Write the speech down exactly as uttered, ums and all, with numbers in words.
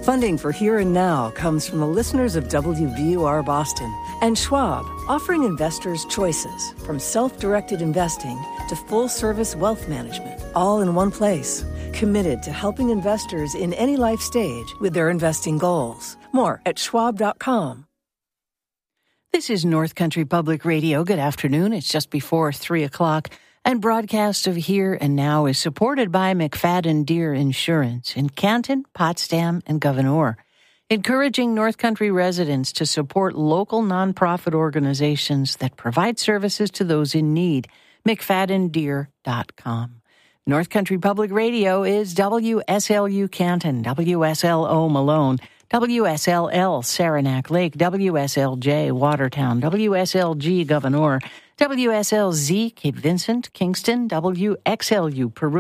Funding for Here and Now comes from the listeners of W V U R Boston and Schwab, offering investors choices from self-directed investing to full-service wealth management, all in one place. Committed to helping investors in any life stage with their investing goals. More at schwab dot com. This is North Country Public Radio. Good afternoon. It's just before three o'clock. And broadcast of Here and Now is supported by McFadden Deer Insurance in Canton, Potsdam, and Gouverneur, encouraging North Country residents to support local nonprofit organizations that provide services to those in need. McFadden Deer dot com. North Country Public Radio is W S L U Canton, W S L O Malone, W S L L Saranac Lake, W S L J Watertown, W S L G Gouverneur, W S L Z Cape Vincent, Kingston, W X L U Peru.